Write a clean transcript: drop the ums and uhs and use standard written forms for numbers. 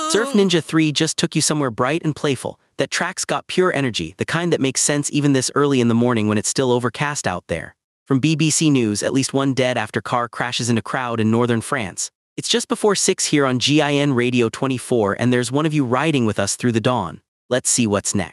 Surf Ninja 3 just took you somewhere bright and playful. That track's got pure energy, the kind that makes sense even this early in the morning when it's still overcast out there. From BBC News, at least one dead after car crashes into crowd in northern France. It's just before 6 here on GIN Radio 24, and there's one of you riding with us through the dawn. Let's see what's next.